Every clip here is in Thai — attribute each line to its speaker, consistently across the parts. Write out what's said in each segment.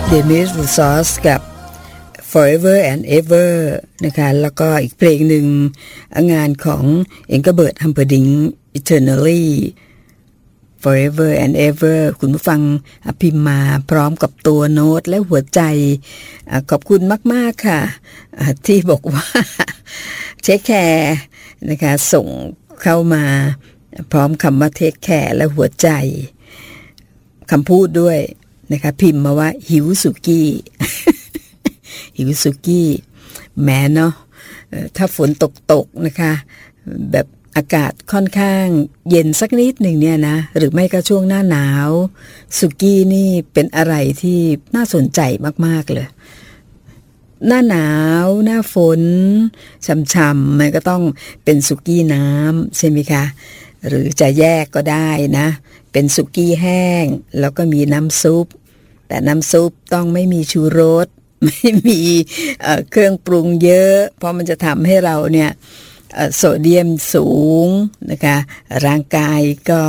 Speaker 1: Demis Roussos กับ Forever and Ever นะคะแล้วก็อีกเพลงหนึ่งงานของเอ็งเกอร์เบิร์ต ฮัมเพอร์ดิง Eternally Forever and Ever คุณผู้ฟังพิมพ์มาพร้อมกับตัวโน้ตและหัวใจขอบคุณมากๆค่ะที่บอกว่าเทคแคร์นะคะส่งเข้ามาพร้อมคำว่าเทคแคร์และหัวใจคำพูดด้วยนะคะพิมพ์มาว่าหิวสุกี้ หิวสุกี้แม้เนาะถ้าฝนตกนะคะแบบอากาศค่อนข้างเย็นสักนิดหนึ่งเนี่ยนะหรือไม่ก็ช่วงหน้าหนาวสุกี้นี่เป็นอะไรที่น่าสนใจมากๆเลยหน้าหนาวหน้าฝนช่ำๆมันก็ต้องเป็นสุกี้น้ำใช่ไหมคะหรือจะแยกก็ได้นะเป็นสุกี้แห้งแล้วก็มีน้ำซุปแต่น้ำซุปต้องไม่มีชูรสไม่มีเครื่องปรุงเยอะเพราะมันจะทำให้เราเนี่ยโซเดียมสูงนะคะร่างกายก็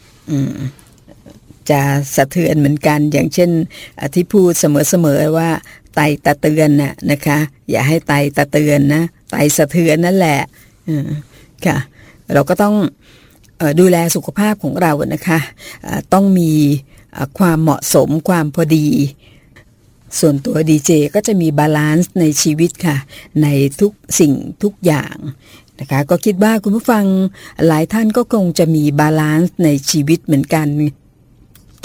Speaker 1: จะสะเทือนเหมือนกันอย่างเช่นที่พูดเสมอๆว่าไตตะเตือนน่ะนะคะอย่าให้ไตตะเตือนนะไตสะเทือนนั่นแหละค่ะเราก็ต้องดูแลสุขภาพของเรานะคะต้องมีความเหมาะสมความพอดีส่วนตัวดีเจก็จะมีบาลานซ์ในชีวิตค่ะในทุกสิ่งทุกอย่างนะคะก็คิดว่าคุณผู้ฟังหลายท่านก็คงจะมีบาลานซ์ในชีวิตเหมือนกัน